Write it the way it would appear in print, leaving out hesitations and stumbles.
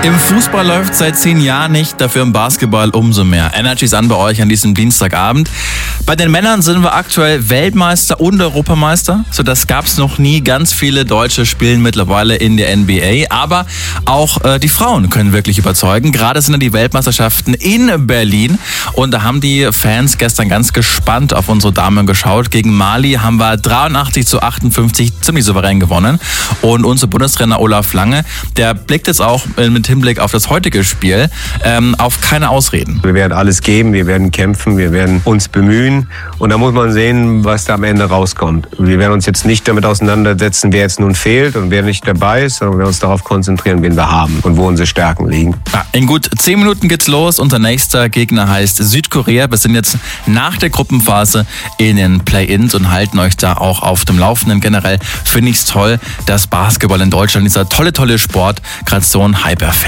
Im Fußball läuft seit 10 Jahren nicht, dafür im Basketball umso mehr. Energy ist an bei euch an diesem Dienstagabend. Bei den Männern sind wir aktuell Weltmeister und Europameister. So, das gab's noch nie. Ganz viele Deutsche spielen mittlerweile in der NBA. Aber auch die Frauen können wirklich überzeugen. Gerade sind ja die Weltmeisterschaften in Berlin. Und da haben die Fans gestern ganz gespannt auf unsere Damen geschaut. Gegen Mali haben wir 83-58 ziemlich souverän gewonnen. Und unser Bundestrainer Olaf Lange, der blickt jetzt auch mit Hinblick auf das heutige Spiel auf keine Ausreden. Wir werden alles geben, wir werden kämpfen, wir werden uns bemühen und da muss man sehen, was da am Ende rauskommt. Wir werden uns jetzt nicht damit auseinandersetzen, wer jetzt nun fehlt und wer nicht dabei ist, sondern wir werden uns darauf konzentrieren, wen wir haben und wo unsere Stärken liegen. Ja, in gut 10 Minuten geht's los. Unser nächster Gegner heißt Südkorea. Wir sind jetzt nach der Gruppenphase in den Play-Ins und halten euch da auch auf dem Laufenden. Generell finde ich es toll, dass Basketball in Deutschland, dieser tolle Sport, gerade so ein Hype erfährt.